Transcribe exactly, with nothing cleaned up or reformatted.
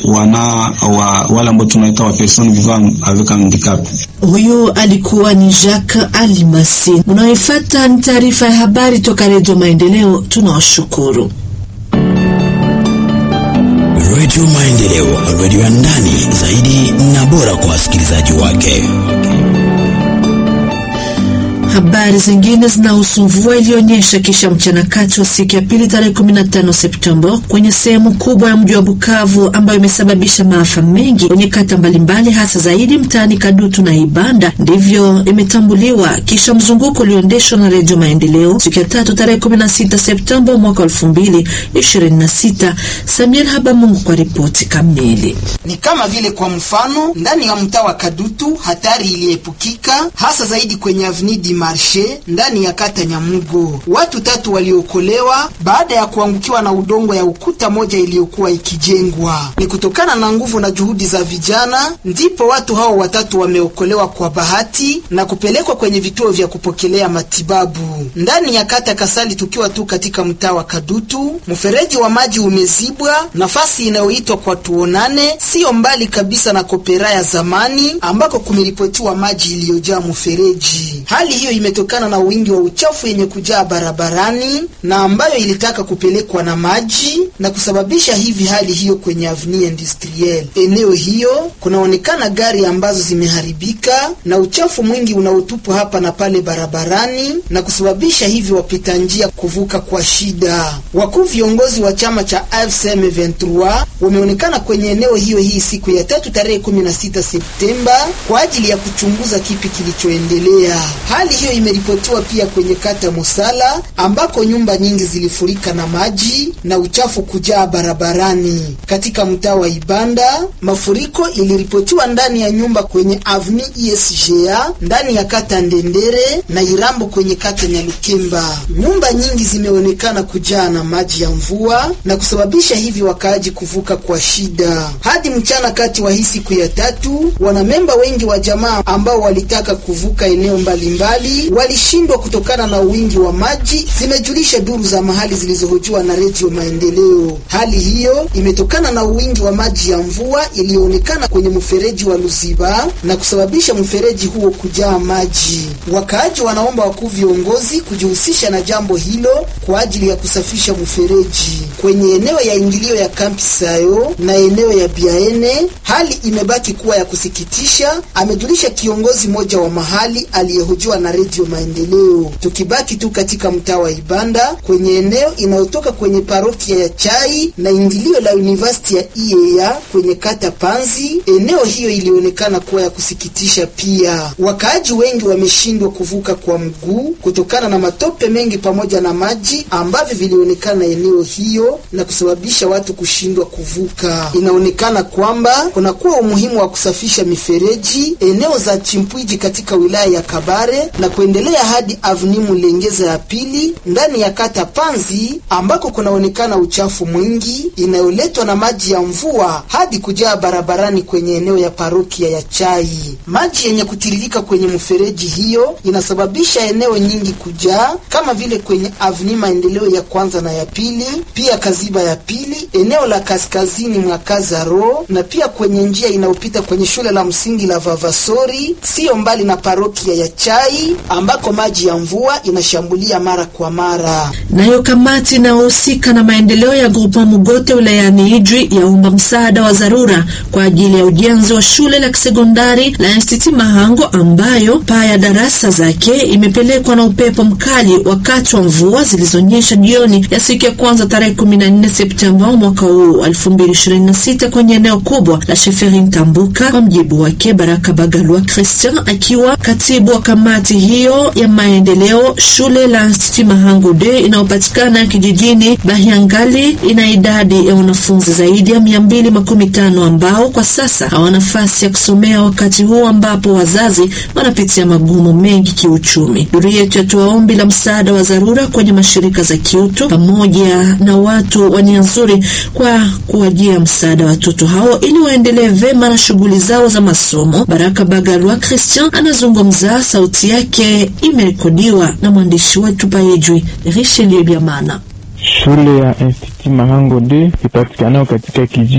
wana wa, wale ambao tunaita wa personnes vivant avec handicap. Huyo alikuwa ni Jacques Alimasi. Unaoifuata ni taarifa ya habari toka Radio Maendeleo. Tunawashukuru. Radio Maendeleo, radio ya ndani zaidi na bora kwa wasikilizaji wake. Habari zingine zinahusu mvua ilionyesha kisha mchana kati wa siku ya pili tarehe kumi na tano Septemba kwenye sehemu kubwa ya mji wa Bukavu, ambayo imesababisha maafa mengi kwenye kata mbalimbali, hasa zaidi mtaani Kadutu na Ibanda. Ndivyo imetambuliwa kisha mzunguko ulioendeshwa na Radio Maendeleo siku ya tatu tarehe kumi na sita Septemba mwaka elfu mbili ishirini na sita. Samir Habamungu kwa ripoti kamili. Ni kama vile kwa mfano ndani ya mtaa wa Kadutu hatari iliepukika, hasa zaidi kwenye Avenue Marche ndani ya kata Nyamugo. Watu tatu waliokolewa baada ya kuangukiwa na udongo ya ukuta moja iliyokuwa ikijengwa. Ni kutokana na nguvu na juhudi za vijana ndipo watu hao watatu wameokolewa kwa bahati na kupelekwa kwenye vituo vya kupokelea matibabu. Ndani ya kata Kasali, tukiwa tu katika mtaa wa Kadutu, mfereji wa maji umezibwa, nafasi inayoitwa kwa tuonane sio mbali kabisa na kopera ya zamani ambako kumeripotiwa maji iliyojaa mfereji. Hali hiyo imetokana na wingi wa uchafu yenye kujaa barabarani na ambayo ilitaka kupelekwa na maji na kusababisha hivi hali hiyo kwenye Avenue Industrielle. Eneo hiyo kunaonekana gari ambazo zimeharibika na uchafu mwingi unaotupwa hapa na pale barabarani na kusababisha hivi wapita njia kuvuka kwa shida. Wakuu viongozi wa chama cha A F C M ishirini na tatu wameonekana kwenye eneo hiyo hii siku ya tatu tarehe kumi na sita Septemba kwa ajili ya kuchunguza kipi kilichoendelea. Hali hiyo imeripotiwa pia kwenye kata Musala ambako nyumba nyingi zilifurika na maji na uchafu kujaa barabarani. Katika mtaa wa Ibanda, mafuriko iliripotiwa ndani ya nyumba kwenye Avenue I S G A, ndani ya kata Ndendere na Irambo kwenye kata Nyalukemba. Nyumba nyingi zimeonekana kujaa na maji ya mvua na kusababisha hivi wakaaji kuvuka kwa shida. Hadi mchana kati wa hii siku ya tatu, wanamemba wengi wa jamaa ambao walitaka kuvuka eneo mbalimbali walishindwa kutokana na wingi wa maji, zimejulisha duru za mahali zilizohojiwa na Radio Maendeleo. Hali hiyo imetokana na wingi wa maji ya mvua iliyoonekana kwenye mfereji wa Luziba na kusababisha mfereji huo kujaa maji. Wakaaji wanaomba wakuu viongozi kujihusisha na jambo hilo kwa ajili ya kusafisha mfereji. Kwenye eneo ya ingilio ya Kampi Sayo na eneo ya Biaene, hali imebaki kuwa ya kusikitisha, amejulisha kiongozi mmoja wa mahali aliyehojiwa na Radio Maendeleo. Tukibaki tu katika mtaa wa Ibanda kwenye eneo inayotoka kwenye parokia ya Chai na ingilio la University ya I E A kwenye kata Panzi, eneo hiyo ilionekana kuwa ya kusikitisha pia. Wakaaji wengi wameshindwa kuvuka kwa mguu kutokana na matope mengi pamoja na maji ambavyo vilionekana eneo hiyo na kusababisha watu kushindwa kuvuka. Inaonekana kwamba kuna kuwa umuhimu wa kusafisha mifereji eneo za Chimpwiji katika wilaya ya Kabare na kuendelea hadi Avenue Mulengeza ya pili ndani ya kata Panzi ambako kunaonekana uchafu mwingi inayoletwa na maji ya mvua hadi kujaa barabarani kwenye eneo ya parokia ya Chai. Maji yenye kutiririka kwenye mfereji hiyo inasababisha eneo nyingi kujaa kama vile kwenye Avenue Maendeleo ya kwanza na ya pili, pia Kaziba ya pili, eneo la kaskazini mwa Kazaro na pia kwenye njia inayopita kwenye shule la msingi la Vavasori sio mbali na parokia ya Chai ambako maji ya mvua inashambulia mara kwa mara. Nayo kamati inayohusika na maendeleo ya Grupa Mugote wilayani Idri yaomba msaada wa dharura kwa ajili ya ujenzi wa shule la sekondari la Institut Mahango ambayo paa ya darasa zake imepelekwa na upepo mkali wakati wa mvua zilizonyesha jioni ya siku ya kwanza tarehe kumi na nne Septemba mwaka huu elfu mbili ishirini na sita kwenye eneo kubwa la Sheferin Tambuka. Kwa mjibu wake Baraka Bagalwa Christian akiwa katibu wa kamati hiyo ya maendeleo, shule la Institut Mahango de inayopatikana kijijini Bahiangali ina idadi ya wanafunzi zaidi ya mia mbili makumi tano ambao kwa sasa hawana nafasi ya kusomea wakati huu ambapo wazazi wanapitia magumu mengi kiuchumi. Duru yetu yatoa ombi la msaada wa dharura kwenye mashirika za kiutu pamoja na watu wa nia nzuri kwa kuwajia msaada watoto hao ili waendelee vema na shughuli zao za masomo. Baraka Bagalwa Christian anazungumza, sauti yake imerekodiwa na mwandishi wetu Paejwi Richelieu Biamana. Shule ya Institut Mahango de ipatikana katika kijiji